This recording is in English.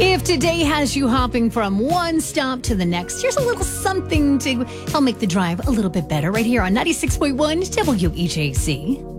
If today has you hopping from one stop to the next, here's a little something to help make the drive a little bit better right here on 96.1 WEJC.